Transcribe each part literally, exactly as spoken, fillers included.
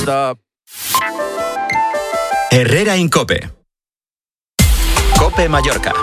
Stop. Herrera Incope. Cope Mallorca.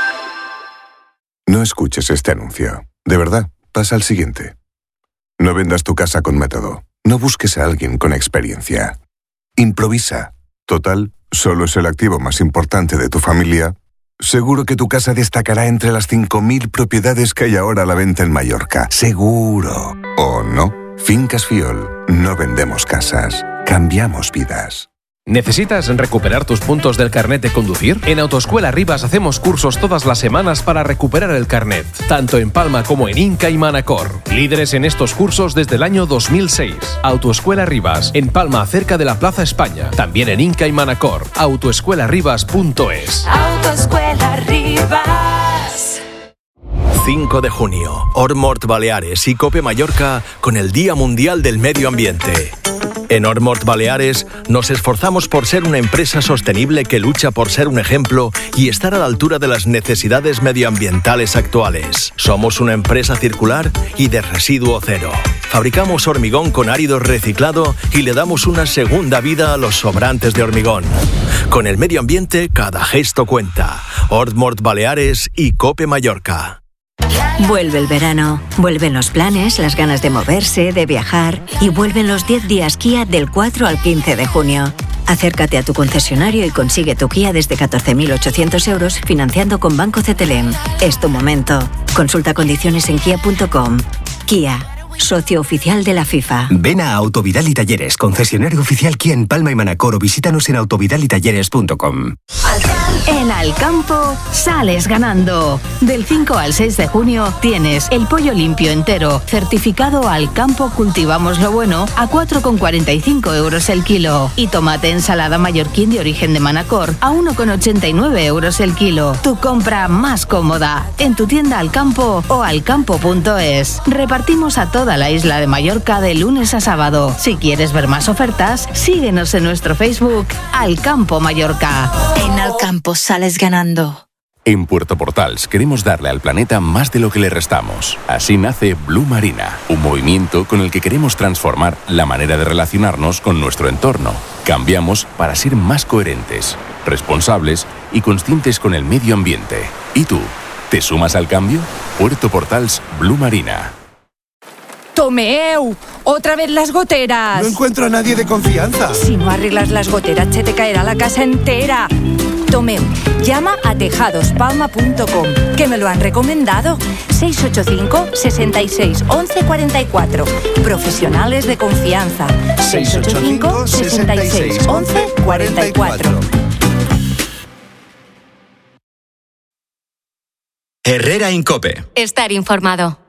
No escuches este anuncio. De verdad, pasa al siguiente. No vendas tu casa con método. No busques a alguien con experiencia. Improvisa. Total, solo es el activo más importante de tu familia. Seguro que tu casa destacará entre las cinco mil propiedades que hay ahora a la venta en Mallorca. Seguro. ¿O no? Fincas Fiol. No vendemos casas. Cambiamos vidas. ¿Necesitas recuperar tus puntos del carnet de conducir? En Autoescuela Rivas hacemos cursos todas las semanas para recuperar el carnet, tanto en Palma como en Inca y Manacor. Líderes en estos cursos desde el año dos mil seis. Autoescuela Rivas, en Palma, cerca de la Plaza España. También en Inca y Manacor. autoescuela rivas punto es. Autoescuela Rivas. cinco de junio, Ormort Baleares y Cope Mallorca con el Día Mundial del Medio Ambiente. En Ormort Baleares nos esforzamos por ser una empresa sostenible que lucha por ser un ejemplo y estar a la altura de las necesidades medioambientales actuales. Somos una empresa circular y de residuo cero. Fabricamos hormigón con árido reciclado y le damos una segunda vida a los sobrantes de hormigón. Con el medio ambiente, cada gesto cuenta. Ormort Baleares y Cope Mallorca. Vuelve el verano, vuelven los planes, las ganas de moverse, de viajar y vuelven los diez días Kia del cuatro al quince de junio. Acércate a tu concesionario y consigue tu Kia desde catorce mil ochocientos euros financiando con Banco C T L M. Es tu momento. Consulta condiciones en kia punto com. Kia, socio oficial de la FIFA. Ven a Autovidal y Talleres, concesionario oficial Kia en Palma y Manacor, o visítanos en autovidal y talleres punto com. En Alcampo sales ganando. Del cinco al seis de junio tienes el pollo limpio entero, certificado Alcampo Cultivamos lo Bueno, a cuatro con cuarenta y cinco euros el kilo. Y tomate ensalada mallorquín de origen de Manacor, a uno con ochenta y nueve euros el kilo. Tu compra más cómoda en tu tienda Alcampo o alcampo punto es. Repartimos a toda la isla de Mallorca de lunes a sábado. Si quieres ver más ofertas, síguenos en nuestro Facebook Alcampo Mallorca. En Alcampo sales ganando. En Puerto Portals queremos darle al planeta más de lo que le restamos. Así nace Blue Marina, un movimiento con el que queremos transformar la manera de relacionarnos con nuestro entorno. Cambiamos para ser más coherentes, responsables y conscientes con el medio ambiente. ¿Y tú? ¿Te sumas al cambio? Puerto Portals Blue Marina. ¡Tomeu! ¡Otra vez las goteras! No encuentro a nadie de confianza. Si no arreglas las goteras, se te caerá la casa entera. Tomeu, llama a tejados palma punto com, que me lo han recomendado. seis ocho cinco, seis seis, once cuarenta y cuatro. Profesionales de confianza. seis ocho cinco, seis seis, once cuarenta y cuatro. Herrera Incope. Estar informado.